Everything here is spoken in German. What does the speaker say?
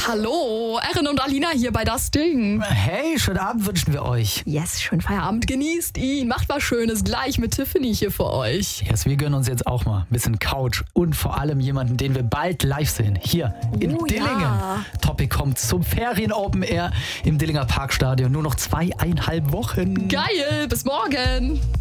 Hallo, Erin und Alina hier bei Das Ding. Hey, schönen Abend wünschen wir euch. Yes, schönen Feierabend, genießt ihn, macht was Schönes gleich mit Tiffany hier für euch. Yes, wir gönnen uns jetzt auch mal ein bisschen Couch und vor allem jemanden, den wir bald live sehen. Hier in Dillingen. Ja. Topic kommt zum Ferien-Open Air im Dillinger Parkstadion. Nur noch 2,5 Wochen. Geil, bis morgen.